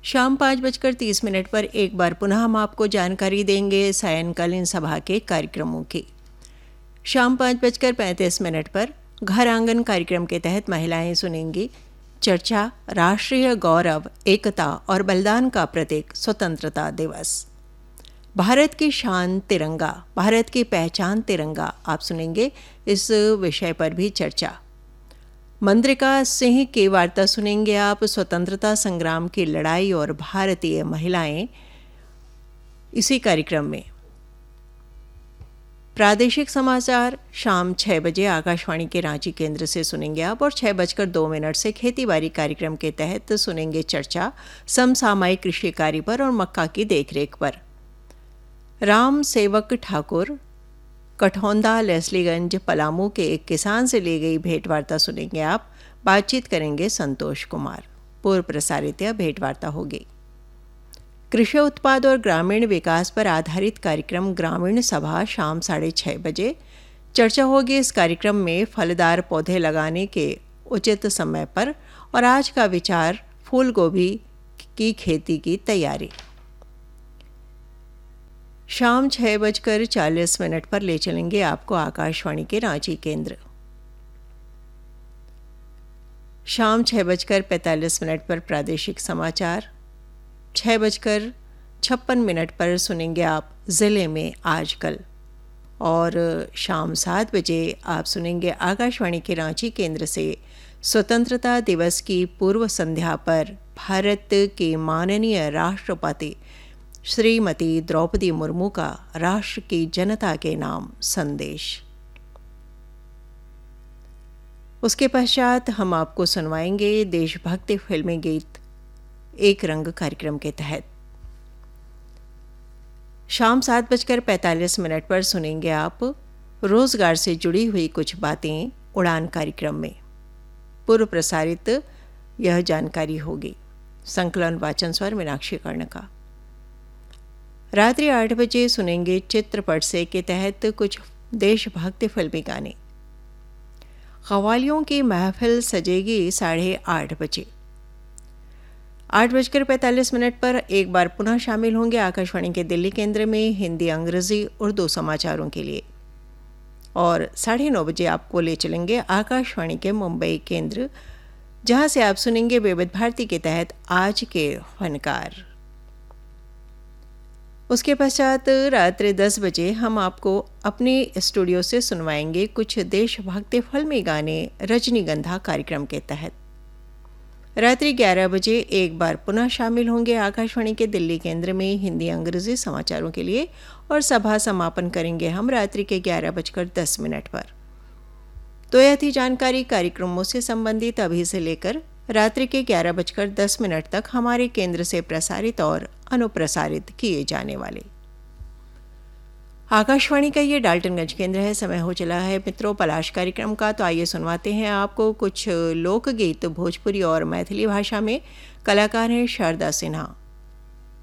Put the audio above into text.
शाम 5:30 पर एक बार पुनः हम आपको जानकारी देंगे सायंकालीन सभा के कार्यक्रमों की। शाम 5:35 पर घर आंगन कार्यक्रम के तहत महिलाएं सुनेंगी चर्चा राष्ट्रीय गौरव, एकता और बलिदान का प्रतीक स्वतंत्रता दिवस। भारत की शान तिरंगा, भारत की पहचान तिरंगा, आप सुनेंगे इस विषय पर भी चर्चा। मंद्रिका सिंह की वार्ता सुनेंगे आप, स्वतंत्रता संग्राम की लड़ाई और भारतीय महिलाएं, इसी कार्यक्रम में। प्रादेशिक समाचार शाम 6 बजे आकाशवाणी के रांची केंद्र से सुनेंगे आप, और 6:02 से खेतीबाड़ी कार्यक्रम के तहत सुनेंगे चर्चा समसामयिक कृषि कार्य पर और मक्का की देखरेख पर। राम सेवक ठाकुर कठौंदा लेस्लीगंज पलामू के एक किसान से ली गई भेंटवार्ता सुनेंगे आप। बातचीत करेंगे संतोष कुमार। पूर्व प्रसारित यह भेंटवार्ता होगी। कृषि उत्पाद और ग्रामीण विकास पर आधारित कार्यक्रम ग्रामीण सभा शाम 6:30 बजे। चर्चा होगी इस कार्यक्रम में फलदार पौधे लगाने के उचित समय पर, और आज का विचार फूल गोभी की खेती की तैयारी। शाम 6:40 पर ले चलेंगे आपको आकाशवाणी के रांची केंद्र। शाम 6:45 पर प्रादेशिक समाचार। 6:56 पर सुनेंगे आप ज़िले में आजकल, और शाम 7 बजे आप सुनेंगे आकाशवाणी के रांची केंद्र से स्वतंत्रता दिवस की पूर्व संध्या पर भारत के माननीय राष्ट्रपति श्रीमती द्रौपदी मुर्मू का राष्ट्र की जनता के नाम संदेश। उसके पश्चात हम आपको सुनवाएंगे देशभक्ति फिल्मी गीत एक रंग कार्यक्रम के तहत। शाम 7:45 पर सुनेंगे आप रोजगार से जुड़ी हुई कुछ बातें उड़ान कार्यक्रम में। पूर्व प्रसारित यह जानकारी होगी। संकलन वाचन स्वर मीनाक्षी कर्ण का। रात्रि 8 बजे सुनेंगे चित्रपट से के तहत कुछ देशभक्ति फिल्मी गाने। कव्वालियों की महफिल सजेगी 8:30 बजे। 8:45 पर एक बार पुनः शामिल होंगे आकाशवाणी के दिल्ली केंद्र में हिंदी, अंग्रेजी, उर्दू समाचारों के लिए, और 9:30 बजे आपको ले चलेंगे आकाशवाणी के मुंबई केंद्र, जहां से आप सुनेंगे विविध भारती के तहत आज के फनकार। उसके पश्चात रात्रि 10 बजे हम आपको अपने स्टूडियो से सुनवाएंगे कुछ देशभक्ति फिल्मी गाने रजनीगंधा कार्यक्रम के तहत। रात्रि 11 बजे एक बार पुनः शामिल होंगे आकाशवाणी के दिल्ली केंद्र में हिंदी, अंग्रेजी समाचारों के लिए, और सभा समापन करेंगे हम रात्रि के 11:10 पर। तो यह थी जानकारी कार्यक्रमों से संबंधित अभी से लेकर रात्रि के 11:10 तक हमारे केंद्र से प्रसारित और अनुप्रसारित किए जाने वाले। आकाशवाणी का ये डाल्टनगंज केंद्र है। समय हो चला है मित्रों पलाश कार्यक्रम का, तो आइए सुनवाते हैं आपको कुछ लोकगीत भोजपुरी और मैथिली भाषा में। कलाकार हैं शारदा सिन्हा।